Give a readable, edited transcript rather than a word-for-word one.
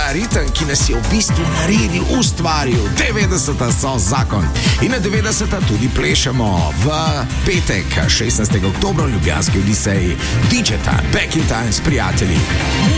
ta ritem, ki nas je v bistvu naredil, ustvaril. 90-ta so zakon. In na 90-ta tudi plešemo. V petek, 16. oktobra v ljubljanski Odiseji, DJ Time, Back in Time s prijatelji.